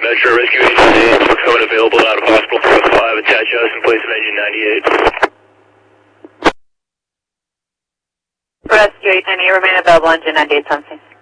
Metro Rescue Agency. We're coming available out of hospital 405. Attach us in place of engine 98. Rescue 890, remain available, engine 98 something.